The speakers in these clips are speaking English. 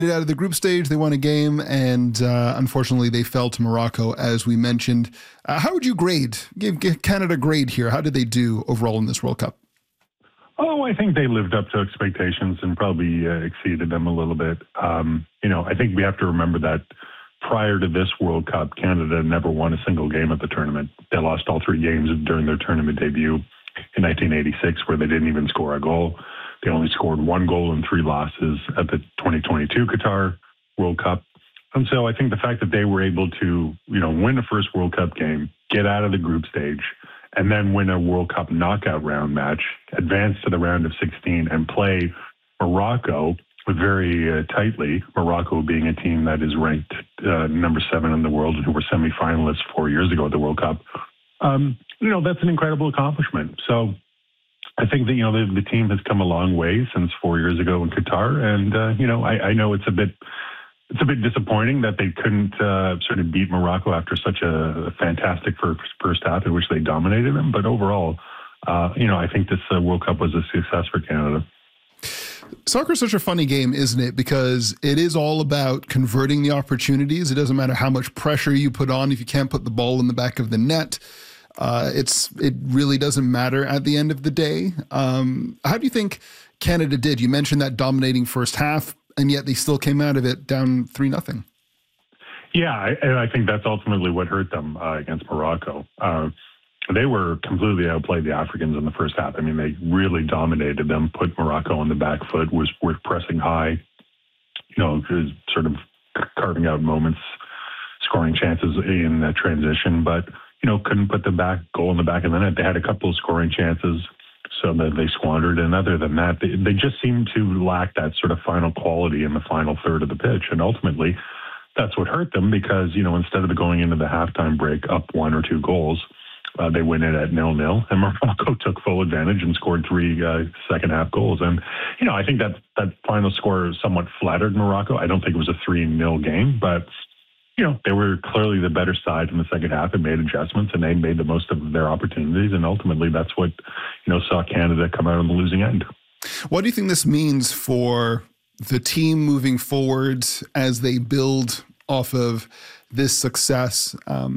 out of the group stage. They won a game, and unfortunately, they fell to Morocco, as we mentioned. How would you give Canada a grade here? How did they do overall in this World Cup? Oh, I think they lived up to expectations and probably exceeded them a little bit. I think we have to remember that prior to this World Cup, Canada never won a single game at the tournament. They lost all 3 games during their tournament debut in 1986, where they didn't even score a goal. They only scored 1 goal and 3 losses at the 2022 Qatar World Cup. And so I think the fact that they were able to, win a first World Cup game, get out of the group stage, and then win a World Cup knockout round match, advance to the round of 16, and play Morocco very tightly, Morocco being a team that is ranked number 7 in the world and who were semifinalists 4 years ago at the World Cup. That's an incredible accomplishment. So I think that, the team has come a long way since 4 years ago in Qatar. And, I know it's a bit disappointing that they couldn't sort of beat Morocco after such a fantastic first half in which they dominated them. But overall, I think this World Cup was a success for Canada. Soccer is such a funny game, isn't it? Because it is all about converting the opportunities. It doesn't matter how much pressure you put on if you can't put the ball in the back of the net. It really doesn't matter at the end of the day. How do you think Canada did? You mentioned that dominating first half, and yet they still came out of it down 3-0. Yeah, and I think that's ultimately what hurt them against Morocco. They were completely outplayed the Africans in the first half. I mean, they really dominated them, put Morocco on the back foot, were pressing high, sort of carving out moments, scoring chances in that transition, but, couldn't put the goal in the back of the net. They had a couple of scoring chances, so that they squandered. And other than that, they just seemed to lack that sort of final quality in the final third of the pitch. And ultimately, that's what hurt them because, instead of going into the halftime break up 1 or 2 goals, they went in at 0-0, and Morocco took full advantage and scored 3 second-half goals. And, I think that final score somewhat flattered Morocco. I don't think it was a 3-0 game, but, they were clearly the better side in the second half and made adjustments, and they made the most of their opportunities. And ultimately, that's what, saw Canada come out on the losing end. What do you think this means for the team moving forward as they build off of this success?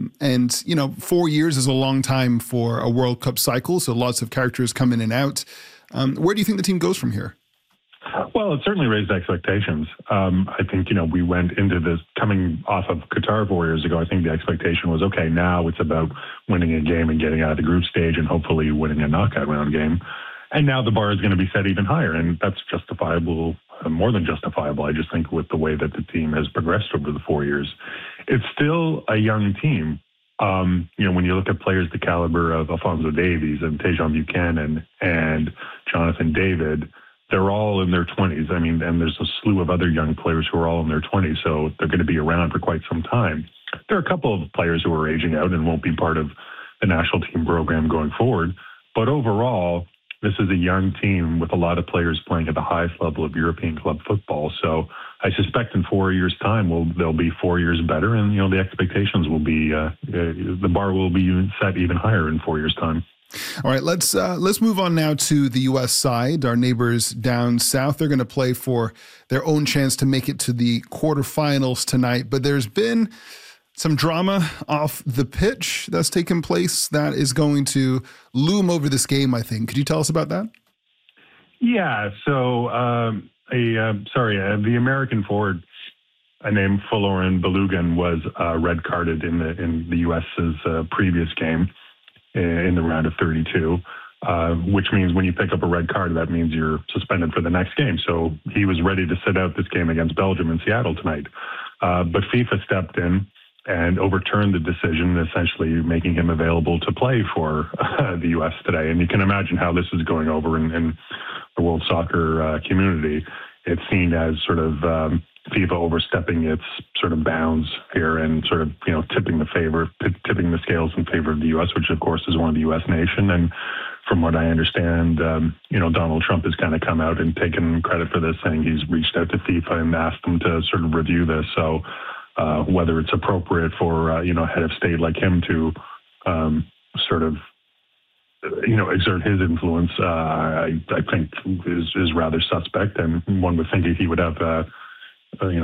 4 years is a long time for a World Cup cycle, so lots of characters come in and out. Where do you think the team goes from here? Well, it certainly raised expectations. I think, we went into this coming off of Qatar 4 years ago. I think the expectation was, okay, now it's about winning a game and getting out of the group stage and hopefully winning a knockout round game. And now the bar is going to be set even higher, and that's justifiable, more than justifiable. I just think with the way that the team has progressed over the 4 years, it's still a young team. When you look at players the caliber of Alphonso Davies and Tejan Buchanan and Jonathan David, they're all in their 20s. I mean, and there's a slew of other young players who are all in their 20s, so they're going to be around for quite some time. There are a couple of players who are aging out and won't be part of the national team program going forward. But overall, this is a young team with a lot of players playing at the highest level of European club football. So I suspect in 4 years' time, they'll be 4 years better, and the expectations will be the bar will be set even higher in 4 years' time. All right, let's move on now to the U.S. side. Our neighbors down south, they're going to play for their own chance to make it to the quarterfinals tonight. But there's been some drama off the pitch that's taken place that is going to loom over this game, I think. Could you tell us about that? Yeah, so the American forward named Folarin Balogun was red carded in the U.S.'s previous game in the round of 32, which means when you pick up a red card, that means you're suspended for the next game. So he was ready to sit out this game against Belgium in Seattle tonight. But FIFA stepped in and overturned the decision, essentially making him available to play for the U.S. today. And you can imagine how this is going over in the world soccer community. It's seen as sort of FIFA overstepping its sort of bounds here and sort of, tipping the scales in favor of the U.S., which of course is one of the U.S. nation. And from what I understand, Donald Trump has kind of come out and taken credit for this, saying he's reached out to FIFA and asked them to sort of review this. So whether it's appropriate for, a head of state like him to sort of, exert his influence, I think is rather suspect. And one would think he would have you